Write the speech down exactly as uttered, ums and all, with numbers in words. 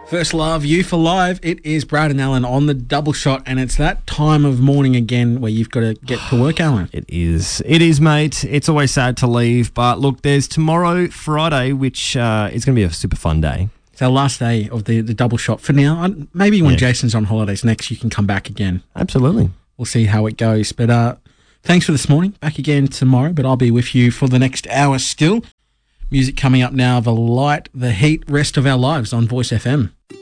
First Love, You for Live. It is Brad and Alan on the double shot, and it's that time of morning again where you've got to get to work, Alan. It is. It is, mate. It's always sad to leave, but look, there's tomorrow, Friday, which uh, is going to be a super fun day. It's our last day of the, the double shot for now. Maybe when yeah. Jason's on holidays next, you can come back again. Absolutely. We'll see how it goes. But uh, thanks for this morning. Back again tomorrow, but I'll be with you for the next hour still. Music coming up now, The Light, The Heat, Rest of Our Lives on Voice F M.